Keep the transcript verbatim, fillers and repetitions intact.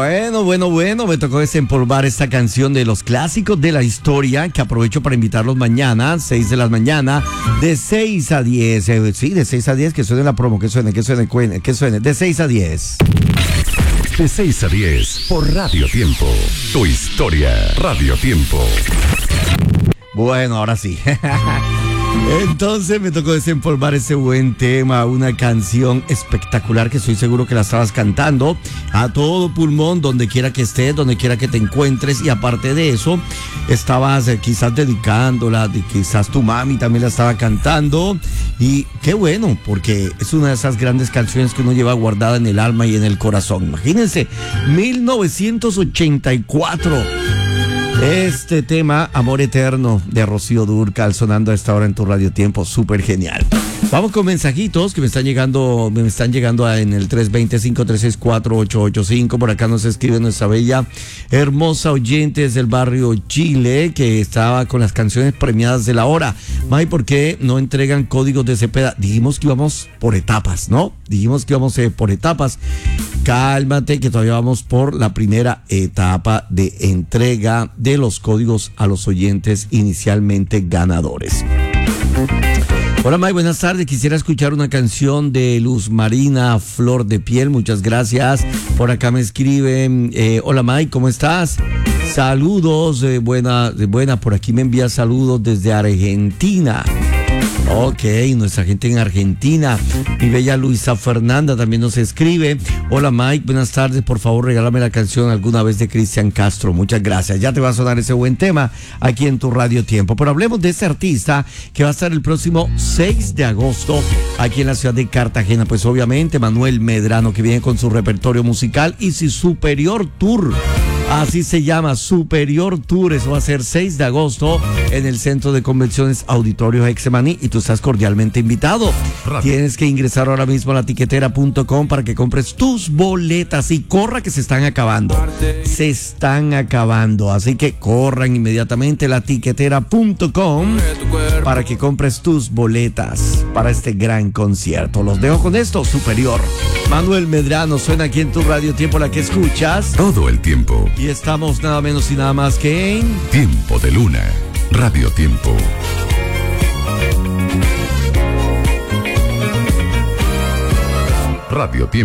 Bueno, bueno, bueno, me tocó desempolvar esta canción de los clásicos de la historia, que aprovecho para invitarlos mañana, seis de la mañana, de seis a diez. Eh, sí, de seis a diez, que suene la promo, que suene, que suene, que suene, de seis a diez. De seis a diez, por Radio Tiempo. Tu historia, Radio Tiempo. Bueno, ahora sí. Entonces me tocó desempolvar ese buen tema, una canción espectacular que estoy seguro que la estabas cantando a todo pulmón, donde quiera que estés, donde quiera que te encuentres, y aparte de eso, estabas eh, quizás dedicándola, de, quizás tu mami también la estaba cantando, y qué bueno, porque es una de esas grandes canciones que uno lleva guardada en el alma y en el corazón. Imagínense, mil novecientos ochenta y cuatro. Este tema, Amor Eterno, de Rocío Dúrcal, sonando a esta hora en tu Radio Tiempo, súper genial. Vamos con mensajitos que me están llegando, me están llegando a, en el tres dos cero, cinco tres seis, cuatro ocho ocho cinco. Por acá nos escribe nuestra bella, hermosa oyente desde el barrio Chile, que estaba con las canciones premiadas de la hora. May, ¿por qué no entregan códigos de Cepeda? Dijimos que íbamos por etapas, ¿no? Dijimos que íbamos eh, por etapas. Cálmate, que todavía vamos por la primera etapa de entrega de los códigos a los oyentes inicialmente ganadores. Hola May, buenas tardes. Quisiera escuchar una canción de Luz Marina, Flor de Piel. Muchas gracias. Por acá me escriben, eh, hola May, ¿cómo estás? Saludos, eh, buena, buena, por aquí me envía saludos desde Argentina. Ok, nuestra gente en Argentina. Mi bella Luisa Fernanda también nos escribe. Hola Mike, buenas tardes. Por favor, regálame la canción Alguna Vez de Cristian Castro. Muchas gracias. Ya te va a sonar ese buen tema aquí en tu Radio Tiempo. Pero hablemos de este artista que va a estar el próximo seis de agosto aquí en la ciudad de Cartagena. Pues obviamente Manuel Medrano, que viene con su repertorio musical y su Superior Tour. Así se llama, Superior Tour. Eso va a ser seis de agosto en el Centro de Convenciones Auditorio Hexemaní, y tú estás cordialmente invitado. Radio. Tienes que ingresar ahora mismo a la tiquetera punto com para que compres tus boletas, y corra que se están acabando. Se están acabando, así que corran inmediatamente a la tiquetera punto com para que compres tus boletas para este gran concierto. Los dejo con esto, Superior. Manuel Medrano suena aquí en tu Radio Tiempo, la que escuchas todo el tiempo. Y estamos nada menos y nada más que en Tiempo de Luna, Radio Tiempo. Radio Tiempo.